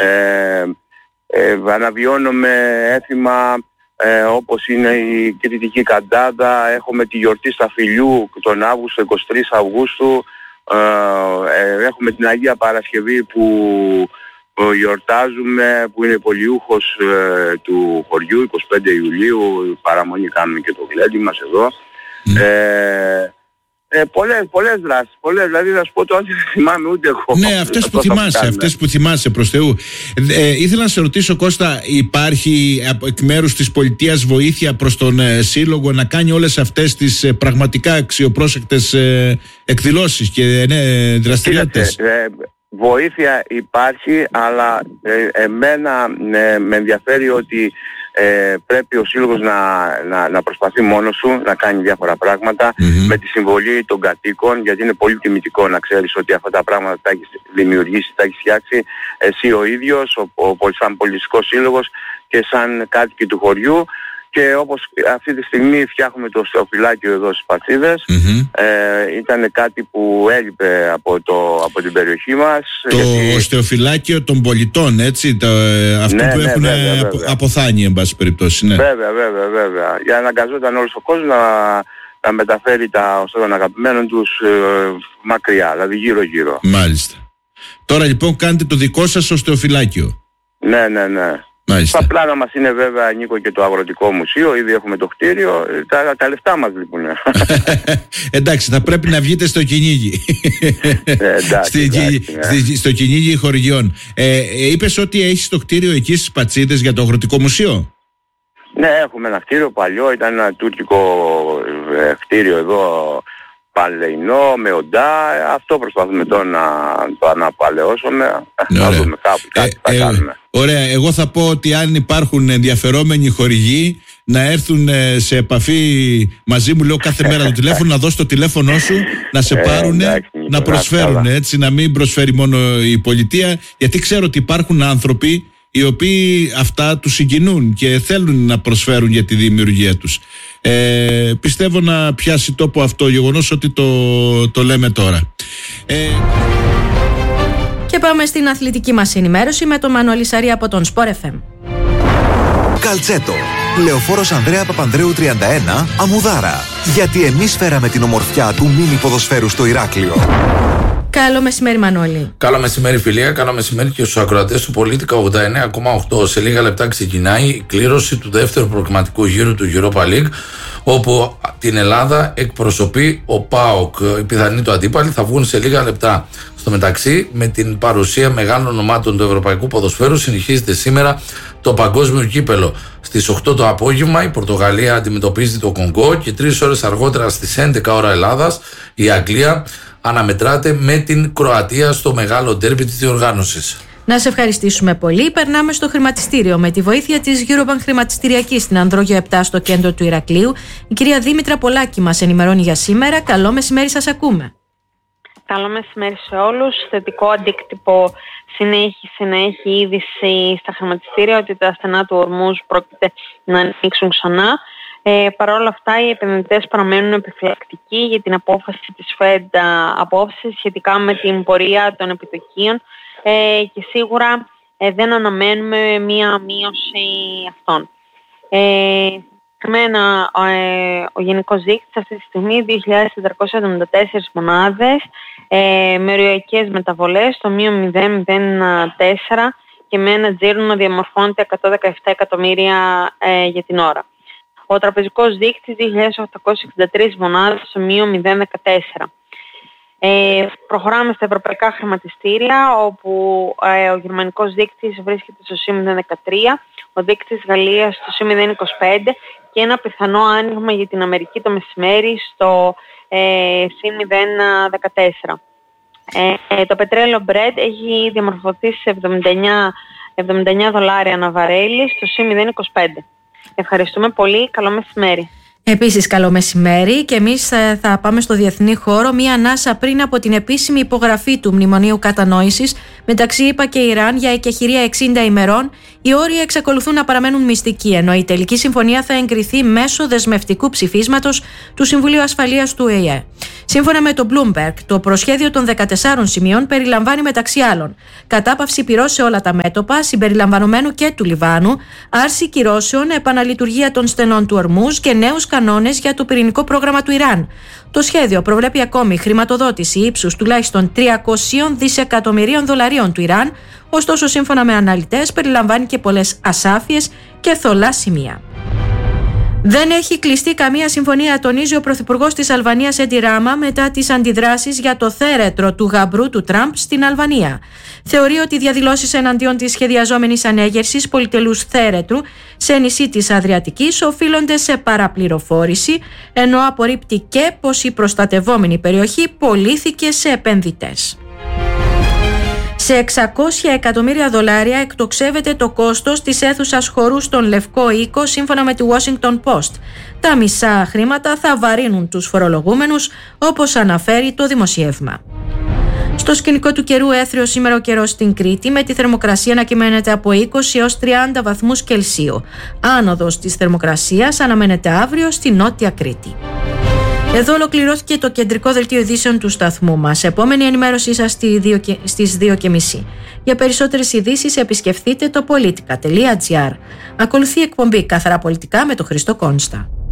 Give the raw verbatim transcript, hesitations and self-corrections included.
Ε, ε, αναβιώνουμε έθιμα ε, όπως είναι η Κρητική Καντάδα, έχουμε τη γιορτή Σταφυλιού τον Αύγουστο, εικοστή τρίτη Αυγούστου, ε, ε, έχουμε την Αγία Παρασκευή που ε, γιορτάζουμε, που είναι πολιούχος ε, του χωριού, εικοστή πέμπτη Ιουλίου, παραμονή κάνουμε και το γλέντι μας εδώ. Mm. Ε, Ε, πολλές, πολλές δράσεις, πολλές, δηλαδή θα σου πω τώρα δεν θυμάμαι ούτε εγώ. Ναι, αυτές που θυμάσαι, αυτές που θυμάσαι προς Θεού. Ε, ήθελα να σε ρωτήσω, Κώστα, υπάρχει εκ μέρους της πολιτείας βοήθεια προς τον ε, Σύλλογο να κάνει όλες αυτές τις ε, πραγματικά αξιοπρόσεκτες ε, εκδηλώσεις και ναι, δραστηριότητες? Ε, βοήθεια υπάρχει, αλλά ε, εμένα ε, με ενδιαφέρει ότι Ε, πρέπει ο Σύλλογος να, να, να προσπαθεί μόνος σου να κάνει διάφορα πράγματα mm-hmm. με τη συμβολή των κατοίκων, γιατί είναι πολύ τιμητικό να ξέρεις ότι αυτά τα πράγματα τα έχεις δημιουργήσει, τα έχεις φτιάξει εσύ ο ίδιος, ο, ο, σαν πολιτιστικός σύλλογος και σαν κάτοικοι του χωριού. Και όπως αυτή τη στιγμή φτιάχνουμε το οστεοφυλάκιο εδώ στις Πατσίδες, mm-hmm. ε, ήταν κάτι που έλειπε από, το, από την περιοχή μας. Το γιατί... οστεοφυλάκιο των πολιτών, έτσι, το, αυτό ναι, που ναι, έχουν βέβαια, απο, βέβαια. αποθάνει, εν πάση περιπτώσει. Ναι. Βέβαια, βέβαια, βέβαια. Για να αναγκαζόταν όλος ο κόσμος να, να μεταφέρει τα οστά των αγαπημένων τους ε, μακριά, δηλαδή γύρω-γύρω. Μάλιστα. Τώρα λοιπόν κάνετε το δικό σας οστεοφυλάκιο. Ναι, ναι, ναι. Μάλιστα. Τα πλάνα μας είναι βέβαια, Νίκο, και το Αγροτικό Μουσείο, ήδη έχουμε το κτίριο, τα, τα λεφτά μας λείπουν. Εντάξει, θα πρέπει να βγείτε στο κυνήγι. ε, εντάξει, Στη, εντάξει, ναι. στη, στο κυνήγι χωριών. Ε, ε, είπες ότι έχεις το κτίριο εκεί στις Πατσίδες για το Αγροτικό Μουσείο. Ναι, έχουμε ένα κτίριο παλιό, ήταν ένα τουρκικό ε, κτίριο εδώ, παλαιινό, με οντά. Αυτό προσπαθούμε τώρα να το αναπαλαιώσουμε. Ναι, να δούμε κάπου κάτι ε, θα ε, κάνουμε. Ωραία, εγώ θα πω ότι αν υπάρχουν ενδιαφερόμενοι χορηγοί να έρθουν σε επαφή μαζί μου, λέω κάθε μέρα το τηλέφωνο, να δώσω το τηλέφωνο σου, να σε πάρουν, ε, να προσφέρουν, έτσι, να μην προσφέρει μόνο η πολιτεία, γιατί ξέρω ότι υπάρχουν άνθρωποι οι οποίοι αυτά τους συγκινούν και θέλουν να προσφέρουν για τη δημιουργία τους. Ε, πιστεύω να πιάσει τόπο αυτό γεγονός ότι το, το λέμε τώρα. Ε... Και πάμε στην αθλητική μας ενημέρωση με τον Μανώλη Σαρή από τον Sport εφ εμ. Καλτσέτο. Λεωφόρος Ανδρέα Παπανδρέου τριάντα ένα, Αμμουδάρα. Γιατί εμείς φέραμε την ομορφιά του μίνι ποδοσφαίρου στο Ηράκλειο. Καλό μεσημέρι, Μανώλη. Καλό μεσημέρι, φιλία. Καλό μεσημέρι και στους ακροατές του Πολίτικα ογδόντα εννέα κόμμα οκτώ. Σε λίγα λεπτά ξεκινάει η κλήρωση του δεύτερου προκριματικού γύρου του Europa League, όπου την Ελλάδα εκπροσωπεί ο ΠΑΟΚ. Οι πιθανοί του αντίπαλοι θα βγουν σε λίγα λεπτά. Στο μεταξύ, με την παρουσία μεγάλων ονομάτων του ευρωπαϊκού ποδοσφαίρου, συνεχίζεται σήμερα το παγκόσμιο κύπελο. Στις οκτώ το απόγευμα η Πορτογαλία αντιμετωπίζει το Κονγκό και τρεις ώρες αργότερα στις έντεκα ώρα Ελλάδας η Αγγλία αναμετράται με την Κροατία στο μεγάλο ντέρμπι της διοργάνωσης. Να σε ευχαριστήσουμε πολύ. Περνάμε στο χρηματιστήριο με τη βοήθεια της Eurobank Χρηματιστηριακής στην Ανδρόγιο επτά στο κέντρο του Ηρακλείου. Η κυρία Δήμητρα Πολάκη μας ενημερώνει για σήμερα. Καλό μεσημέρι, σας ακούμε. Καλό μεσημέρι σε όλους. Θετικό αντίκτυπο συνέχισε να έχει η είδηση στα χρηματιστήρια ότι τα στενά του Ορμούζ πρόκειται να ανοίξουν ξανά. Ε, Παρ' όλα αυτά, οι επενδυτές παραμένουν επιφυλακτικοί για την απόφαση της Fed απόφαση σχετικά με την πορεία των επιτοκίων ε, και σίγουρα ε, δεν αναμένουμε μία μείωση αυτών. Ε, Συγκεκριμένα, ε, ο γενικός δείκτης αυτή τη στιγμή δύο χιλιάδες τετρακόσιες εβδομήντα τέσσερις μονάδες ε, με οριακές μεταβολές στο μείον μηδέν κόμμα μηδέν τέσσερα και με ένα τζίρο να διαμορφώνεται εκατόν δεκαεπτά εκατομμύρια ε, για την ώρα. Ο τραπεζικός δείκτης δύο χιλιάδες οκτακόσιες εξήντα τρεις μονάδες στο μείον μηδέν κόμμα δεκατέσσερα. Ε, προχωράμε στα ευρωπαϊκά χρηματιστήρια, όπου ε, ο γερμανικός δείκτης βρίσκεται στο συν μηδέν κόμμα δεκατρία, ο δείκτης Γαλλίας στο συν μηδέν κόμμα είκοσι πέντε και ένα πιθανό άνοιγμα για την Αμερική το μεσημέρι στο ε, συν μηδέν κόμμα δεκατέσσερα. Ε, το πετρέλαιο Brent έχει διαμορφωθεί σε εβδομήντα εννέα δολάρια ανά βαρέλι στο συν μηδέν κόμμα είκοσι πέντε. Ευχαριστούμε πολύ. Καλό μεσημέρι. Επίσης καλό μεσημέρι και εμείς θα πάμε στο διεθνή χώρο μία ανάσα πριν από την επίσημη υπογραφή του Μνημονίου Κατανόησης μεταξύ ΗΠΑ και Ιράν για εκεχηρία εξήντα ημερών Οι όροι εξακολουθούν να παραμένουν μυστικοί, ενώ η τελική συμφωνία θα εγκριθεί μέσω δεσμευτικού ψηφίσματος του Συμβουλίου Ασφαλείας του Ο Ε Ε. Σύμφωνα με το Bloomberg, το προσχέδιο των δεκατεσσάρων σημείων περιλαμβάνει μεταξύ άλλων κατάπαυση πυρός σε όλα τα μέτωπα, συμπεριλαμβανομένου και του Λιβάνου, άρση κυρώσεων, επαναλειτουργία των στενών του Ορμούζ και νέους κανόνες για το πυρηνικό πρόγραμμα του Ιράν. Το σχέδιο προβλέπει ακόμη χρηματοδότηση ύψους τουλάχιστον τριακόσια δισεκατομμυρίων δολαρίων του Ιράν, ωστόσο σύμφωνα με αναλυτές περιλαμβάνει και πολλές ασάφειες και θολά σημεία. Δεν έχει κλειστεί καμία συμφωνία, τονίζει ο Πρωθυπουργός της Αλβανίας Έντι Ράμα μετά τις αντιδράσεις για το θέρετρο του γαμπρού του Τραμπ στην Αλβανία. Θεωρεί ότι οι διαδηλώσεις εναντίον της σχεδιαζόμενης ανέγερσης πολυτελούς θέρετρου σε νησί της Αδριατικής οφείλονται σε παραπληροφόρηση, ενώ απορρίπτει και πως η προστατευόμενη περιοχή πωλήθηκε σε επενδυτές. Σε εξακόσια εκατομμύρια δολάρια εκτοξεύεται το κόστος της αίθουσας χορού στον Λευκό Οίκο, σύμφωνα με τη Washington Post. Τα μισά χρήματα θα βαρύνουν τους φορολογούμενους, όπως αναφέρει το δημοσίευμα. Στο σκηνικό του καιρού, έθριος σήμερα ο καιρός στην Κρήτη, με τη θερμοκρασία να κυμαίνεται από είκοσι έως τριάντα βαθμούς Κελσίου. Άνοδος της θερμοκρασίας αναμένεται αύριο στη Νότια Κρήτη. Εδώ ολοκληρώθηκε το κεντρικό δελτίο ειδήσεων του σταθμού μας. Επόμενη ενημέρωσή σας στις δύο και μισή. Για περισσότερες ειδήσεις επισκεφτείτε το politica τελεία gr. Ακολουθεί η εκπομπή Καθαρά Πολιτικά με τον Χρήστο Κόνστα.